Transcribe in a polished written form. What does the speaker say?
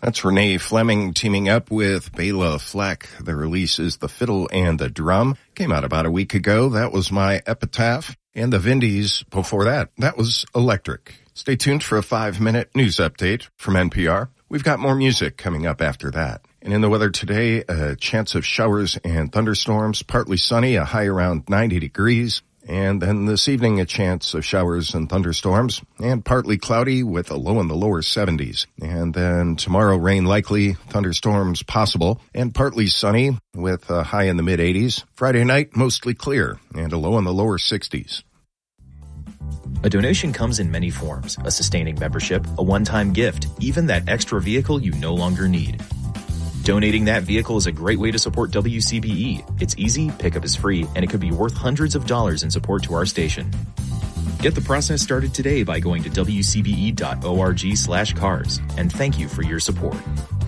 That's Renee Fleming teaming up with Bela Fleck. The release is The Fiddle and the Drum. Came out about a week ago. That was My Epitaph. And the Vindies before that. That was Electric. Stay tuned for a 5-minute news update from NPR. We've got more music coming up after that. And in the weather today, a chance of showers and thunderstorms, partly sunny, a high around 90 degrees. And then this evening, a chance of showers and thunderstorms, and partly cloudy with a low in the lower 70s. And then tomorrow, rain likely, thunderstorms possible, and partly sunny with a high in the mid-80s. Friday night, mostly clear, and a low in the lower 60s. A donation comes in many forms: a sustaining membership, a one-time gift, even that extra vehicle you no longer need. Donating that vehicle is a great way to support WCBE. It's easy, pickup is free, and it could be worth hundreds of dollars in support to our station. Get the process started today by going to WCBE.org/cars. And thank you for your support.